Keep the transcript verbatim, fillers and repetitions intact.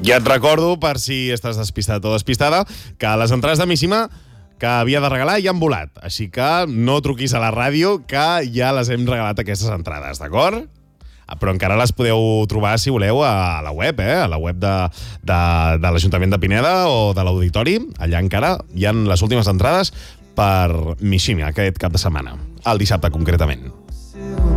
Ja et recordo, per si estàs despistat o despistada, que les entrades de Mishima que havia de regalar ja han volat. Així que no truquis a la ràdio, que ja les hem regalat aquestes entrades, d'acord? Però encara les podeu trobar, si voleu, a la web, eh? A la web de, de, de l'Ajuntament de Pineda o de l'Auditori. Allà encara hi ha les últimes entrades per Mishima aquest cap de setmana, el dissabte concretament.